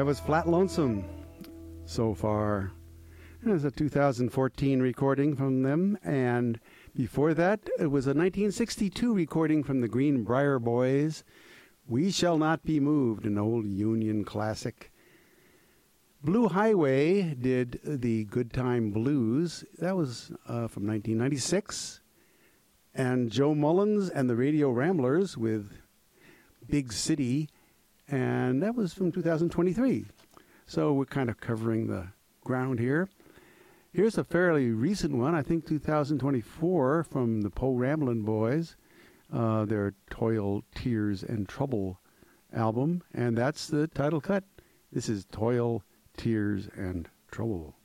That was Flat Lonesome so far. There's a 2014 recording from them, and before that, it was a 1962 recording from the Greenbrier Boys, We Shall Not Be Moved, an old Union classic. Blue Highway did the Good Time Blues. That was from 1996. And Joe Mullins and the Radio Ramblers with Big City, and that was from 2023. So we're kind of covering the ground here. Here's a fairly recent one, I think 2024, from the Po Ramblin' Boys, their Toil, Tears, and Trouble album, and that's the title cut. This is Toil, Tears, and Trouble.